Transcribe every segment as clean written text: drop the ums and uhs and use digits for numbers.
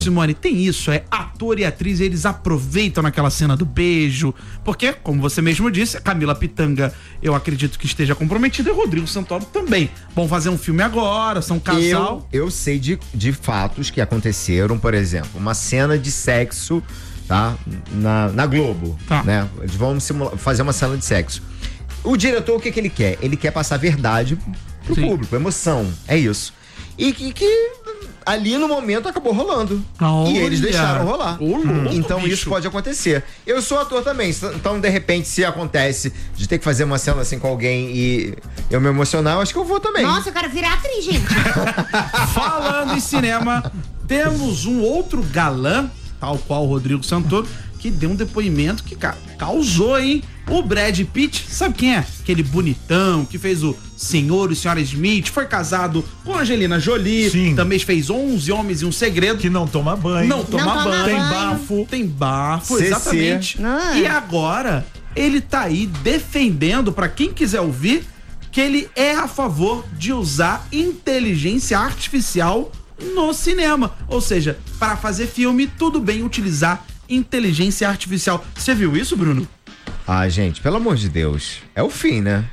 Simone, tem isso, ator e atriz, eles aproveitam naquela cena do beijo, porque, como você mesmo disse, a Camila Pitanga, eu acredito que esteja comprometida, e o Rodrigo Santoro também. Vão fazer um filme agora, são um casal. Eu sei de fatos que aconteceram, por exemplo, uma cena de sexo, tá? Na Globo, né? Eles vão fazer uma cena de sexo. O diretor, o que ele quer? Ele quer passar verdade pro público, emoção, é isso. E que ali no momento acabou rolando. E eles deixaram rolar. Então isso pode acontecer. Eu sou ator também, então de repente se acontece de ter que fazer uma cena assim com alguém e eu me emocionar, eu acho que eu vou também. Nossa, eu quero virar atriz, gente. Falando em cinema, temos um outro galã, tal qual o Rodrigo Santoro, que deu um depoimento que, cara, causou, hein? O Brad Pitt, sabe quem é? Aquele bonitão que fez o Senhor e Senhora Smith, foi casado com a Angelina Jolie. Sim. Também fez 11 Homens e um Segredo. Que não toma banho. Não toma banho. Tem bafo, exatamente. E agora, ele tá aí defendendo, pra quem quiser ouvir, que ele é a favor de usar inteligência artificial no cinema. Ou seja, para fazer filme, tudo bem utilizar inteligência artificial. Você viu isso, Bruno? Ah, gente, pelo amor de Deus. É o fim, né?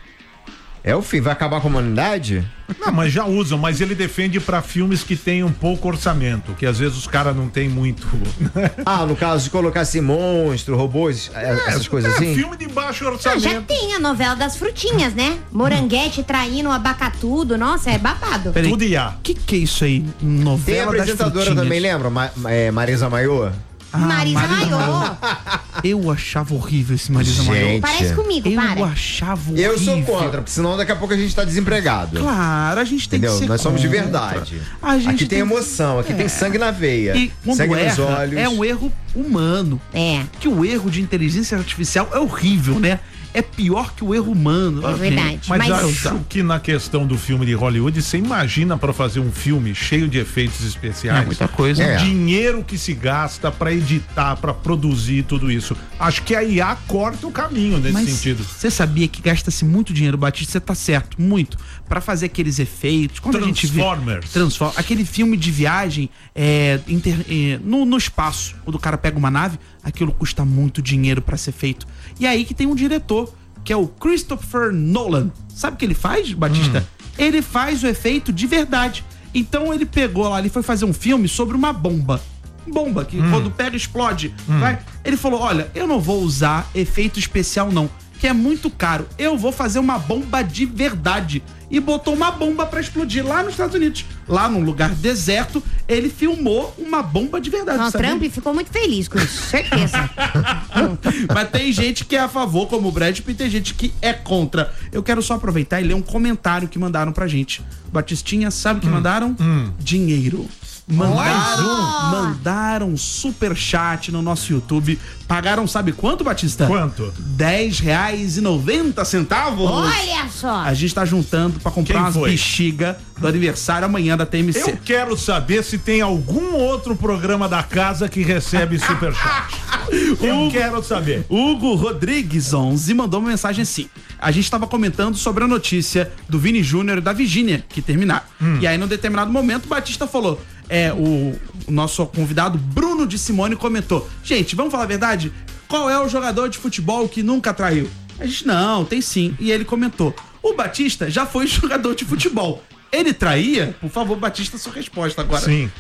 É o fim. Vai acabar com a humanidade? Não, mas já usam, mas ele defende pra filmes que tem um pouco orçamento, que às vezes os caras não tem muito. No caso de colocar assim, monstro, robôs, essas coisas assim? Filme de baixo orçamento. Já tem a novela das frutinhas, né? Moranguete traindo o abacatudo, nossa, é babado. Peraí, tudo IA. Que é isso aí? Novela tem a apresentadora também, lembra? Marisa Maiô? Marisa Maiô. Eu achava horrível esse Marisa Maiô. Parece comigo, para. Eu achava horrível. Eu sou contra, porque senão daqui a pouco a gente tá desempregado. Claro, a gente tem que ser Nós somos de contra. verdade. Aqui tem emoção, aqui tem sangue na veia. E quando sangue nos erra, olhos. é um erro humano. Que o erro de inteligência artificial é horrível, né? É pior que o erro humano. É verdade. Mas acho que na questão do filme de Hollywood, você imagina pra fazer um filme cheio de efeitos especiais. É muita coisa. O dinheiro que se gasta pra editar, pra produzir tudo isso. Acho que a IA corta o caminho nesse sentido. Você sabia que gasta-se muito dinheiro, Batista? Você tá certo, muito. Pra fazer aqueles efeitos. Quando Transformers. Aquele filme de viagem no espaço, quando o cara pega uma nave, aquilo custa muito dinheiro pra ser feito. E aí que tem um diretor, que é o Christopher Nolan. Sabe o que ele faz, Batista? Ele faz o efeito de verdade. Então ele pegou lá, ele foi fazer um filme sobre uma bomba. Bomba, que quando pega, explode. Vai? Ele falou, olha, eu não vou usar efeito especial não, que é muito caro. Eu vou fazer uma bomba de verdade. E botou uma bomba pra explodir lá nos Estados Unidos. Lá num lugar deserto, ele filmou uma bomba de verdade. O Trump ficou muito feliz com isso, certeza. Mas tem gente que é a favor, como o Brad Pitt, tem gente que é contra. Eu quero só aproveitar e ler um comentário que mandaram pra gente. Batistinha, sabe o que mandaram? Dinheiro. Mandaram superchat no nosso YouTube. Pagaram, sabe quanto, Batista? Quanto? R$10,90. Olha só. A gente tá juntando pra comprar umas bexiga do aniversário amanhã da TMC. Eu quero saber se tem algum outro programa da casa que recebe superchat. Eu quero saber. Hugo Rodrigues 11 mandou uma mensagem assim. A gente tava comentando sobre a notícia do Vini Júnior e da Virgínia, que terminaram. E aí, num determinado momento, o Batista falou... o nosso convidado Bruno de Simone comentou: gente, vamos falar a verdade? Qual é o jogador de futebol que nunca traiu? A gente, não, tem sim. E ele comentou: o Batista já foi jogador de futebol. Ele traía? Por favor, Batista, sua resposta agora. Sim.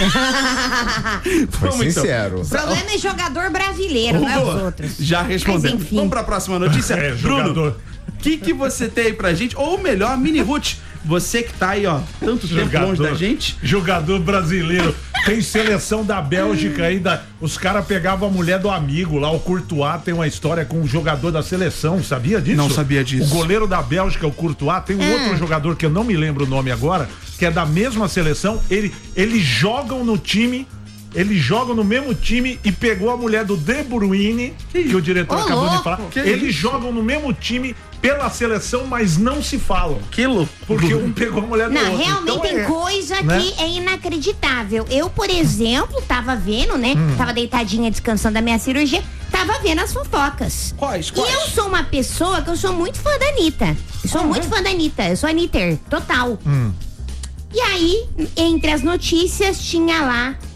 Foi sincero. O problema é jogador brasileiro, não é os outros. Já respondemos. Vamos pra próxima notícia? Bruno, o que você tem aí pra gente? Ou melhor, Mini Ruth, você que tá aí, ó, tanto tempo longe da gente. Jogador brasileiro. Tem seleção da Bélgica ainda. Os caras pegavam a mulher do amigo lá, o Courtois tem uma história com um jogador da seleção, sabia disso? Não sabia disso. O goleiro da Bélgica, o Courtois, tem um outro jogador que eu não me lembro o nome agora, que é da mesma seleção. Eles jogam no time. Eles jogam no mesmo time e pegou a mulher do De Bruyne, que o diretor acabou de falar. Eles jogam no mesmo time pela seleção, mas não se falam. Que louco. Porque um pegou a mulher do outro. Realmente então, tem coisa que é inacreditável. Eu, por exemplo, tava vendo, né? Tava deitadinha descansando da minha cirurgia, tava vendo as fofocas. Quais? E eu sou uma pessoa que eu sou muito fã da Anitta. Eu sou muito fã da Anitta. Eu sou Anitter, total. E aí, entre as notícias, tinha lá